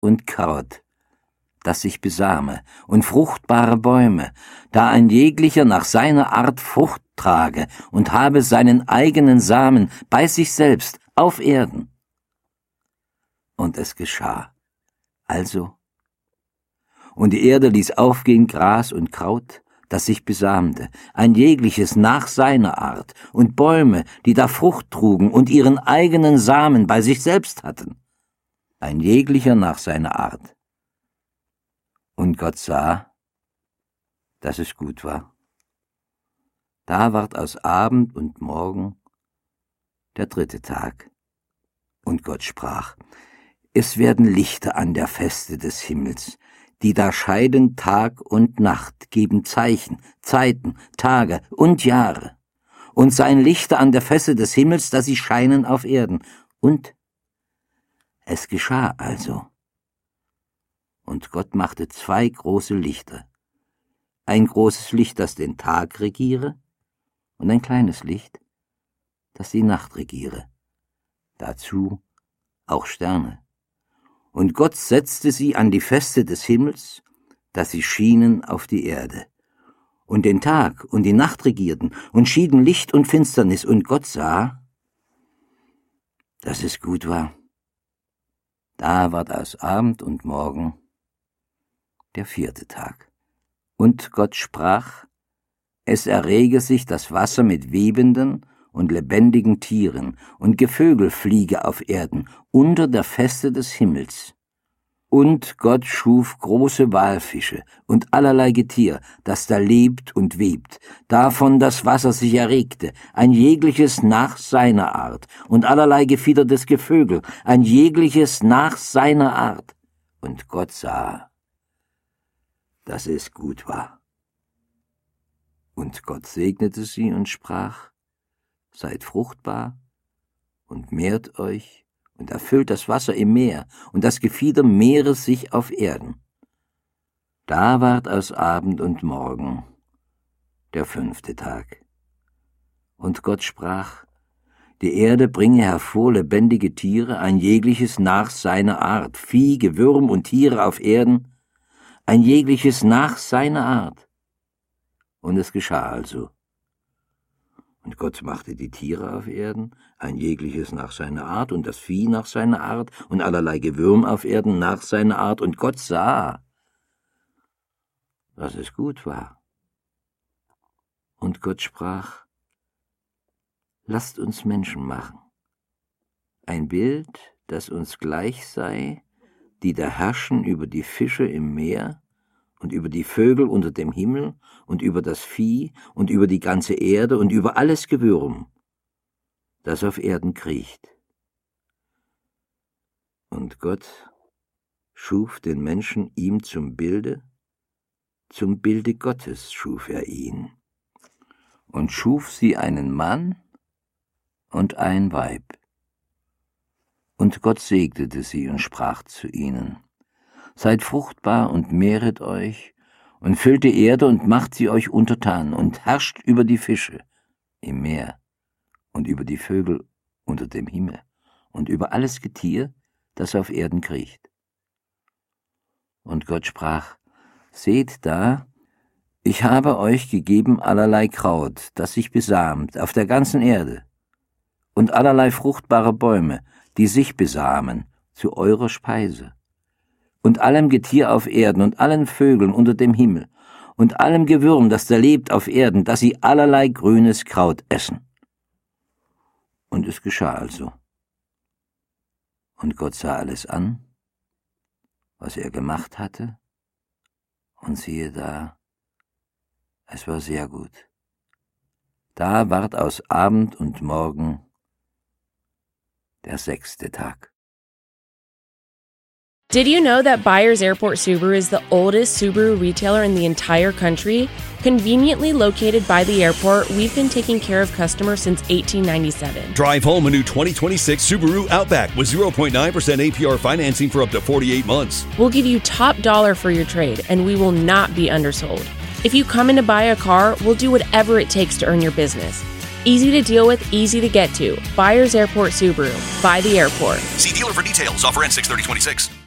und Kraut, das sich besame, und fruchtbare Bäume, da ein jeglicher nach seiner Art Frucht trage und habe seinen eigenen Samen bei sich selbst auf Erden. Und es geschah. Also, und die Erde ließ aufgehen Gras und Kraut, das sich besamte, ein jegliches nach seiner Art, und Bäume, die da Frucht trugen und ihren eigenen Samen bei sich selbst hatten, ein jeglicher nach seiner Art. Und Gott sah, dass es gut war. Da ward aus Abend und Morgen der 3. Tag. Und Gott sprach: Es werden Lichter an der Feste des Himmels, die da scheiden Tag und Nacht, geben Zeichen, Zeiten, Tage und Jahre. Und seien Lichter an der Feste des Himmels, dass sie scheinen auf Erden. Und es geschah also. Und Gott machte 2 große Lichter. Ein großes Licht, das den Tag regiere, und ein kleines Licht, das die Nacht regiere. Dazu auch Sterne. Und Gott setzte sie an die Feste des Himmels, dass sie schienen auf die Erde. Und den Tag und die Nacht regierten und schieden Licht und Finsternis. Und Gott sah, dass es gut war. Da ward aus Abend und Morgen der 4. Tag. Und Gott sprach: Es errege sich das Wasser mit webenden und lebendigen Tieren, und Gevögel fliege auf Erden, unter der Feste des Himmels. Und Gott schuf große Walfische und allerlei Getier, das da lebt und webt, davon das Wasser sich erregte, ein jegliches nach seiner Art, und allerlei gefiedertes Gevögel, ein jegliches nach seiner Art. Und Gott sah, dass es gut war. Und Gott segnete sie und sprach: Seid fruchtbar und mehrt euch und erfüllt das Wasser im Meer und das Gefieder mehre sich auf Erden. Da ward aus Abend und Morgen der 5. Tag. Und Gott sprach: Die Erde bringe hervor lebendige Tiere, ein jegliches nach seiner Art, Vieh, Gewürm und Tiere auf Erden, ein jegliches nach seiner Art. Und es geschah also. Und Gott machte die Tiere auf Erden, ein jegliches nach seiner Art, und das Vieh nach seiner Art, und allerlei Gewürm auf Erden nach seiner Art. Und Gott sah, dass es gut war. Und Gott sprach: Lasst uns Menschen machen, ein Bild, das uns gleich sei, die da herrschen über die Fische im Meer und über die Vögel unter dem Himmel und über das Vieh und über die ganze Erde und über alles Gewürm, das auf Erden kriecht. Und Gott schuf den Menschen ihm zum Bilde Gottes schuf er ihn, und schuf sie einen Mann und ein Weib. Und Gott segnete sie und sprach zu ihnen: Seid fruchtbar und mehret euch und füllt die Erde und macht sie euch untertan und herrscht über die Fische im Meer und über die Vögel unter dem Himmel und über alles Getier, das auf Erden kriecht. Und Gott sprach: Seht da, ich habe euch gegeben allerlei Kraut, das sich besamt auf der ganzen Erde, und allerlei fruchtbare Bäume, die sich besamen, zu eurer Speise. Und allem Getier auf Erden und allen Vögeln unter dem Himmel und allem Gewürm, das da lebt auf Erden, dass sie allerlei grünes Kraut essen. Und es geschah also. Und Gott sah alles an, was er gemacht hatte, und siehe da, es war sehr gut. Da ward aus Abend und Morgen der 6. Tag. Did you know that Byers Airport Subaru is the oldest Subaru retailer in the entire country? Conveniently located by the airport, we've been taking care of customers since 1897. Drive home a new 2026 Subaru Outback with 0.9% APR financing for up to 48 months. We'll give you top dollar for your trade, and we will not be undersold. If you come in to buy a car, we'll do whatever it takes to earn your business. Easy to deal with, easy to get to. Byers Airport Subaru. By the airport. See dealer for details. Offer ends 6/30/26.